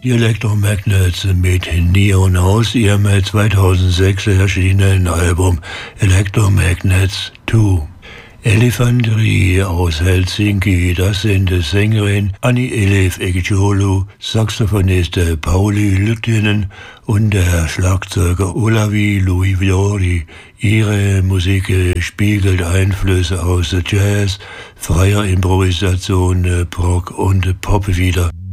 Die Electromagnets mit Neon aus ihrem 2006 erschienenen Album Electromagnets 2. Elefanteri aus Helsinki, das sind Sängerin Anni Elef Ekjolu, Saxophonist Pauli Lüttinen und der Schlagzeuger Olavi Louis Viori. Ihre Musik spiegelt Einflüsse aus Jazz, freier Improvisation, Rock und Pop wider.